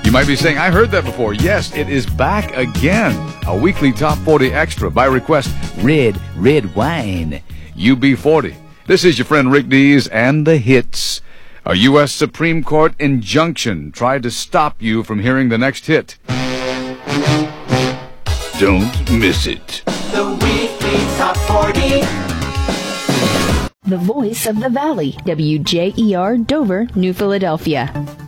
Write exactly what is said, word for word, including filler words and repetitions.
You might be saying, I heard that before. Yes, it is back again. A weekly Top forty Extra by request, Red, Red Wine, U B forty. This is your friend Rick Dees and the hits. A U S Supreme Court injunction tried to stop you from hearing the next hit. Don't miss it. The weekly Top forty. The voice of the valley, W J E R Dover, New Philadelphia.